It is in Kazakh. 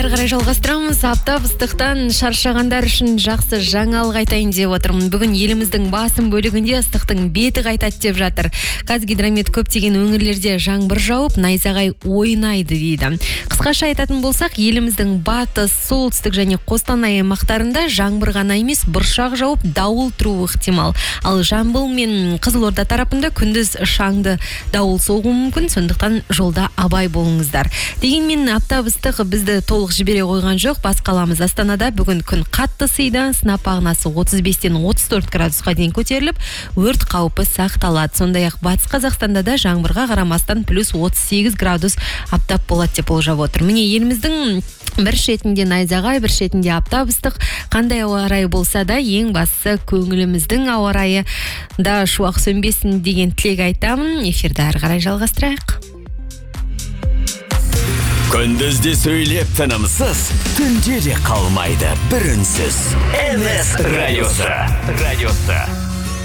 Қарай жалғастырамыз. Аптап ыстықтан шаршағандар үшін жақсы жаңалық айтайын деп отырмын. Бүгін еліміздің басым бөлігінде ыстықтың беті қайтады деп жатыр. Қазгидромет көптеген өңірлерде жаңбыр жауып, найзағай ойнайды дейді. Қысқаша айтатын болсақ, еліміздің батыс, солтүстік және Қостанай аймақтарында жаңбыр ғана емес, бұршақ жауып, дауыл тұруы ықтимал. Ал Жамбыл мен Қызылорда тарапында күндіз шаңды дауыл соғуы мүмкін, сондықтан жолда абай болыңыздар. Дегенмен аптап ыстық бізді толық жібере қойған жоқ. Бас қаламыз Астанада бүгін күн қатты сыйды. Сынап ағынасы 35-тен 34 градусқа дейін көтеріліп, өрт қаупі сақталады. Сондай-ақ батыс Қазақстанда да жаңбырға қарамастан плюс 38 градус аптап болады деп болжап отыр. Міне еліміздің бір шетінде найзағай, бір шетінде аптап ыстық. Қандай ауа райы болса да, ең бастысы көңіліміздің ауа райы да шуақ сөнбесін деген тілек айтамын. Эфирді әрі қарай жалғастырайық. Күндізде сөйлеп тынымсыз, түнде де қалмайды бір үнсіз. МС радиосы.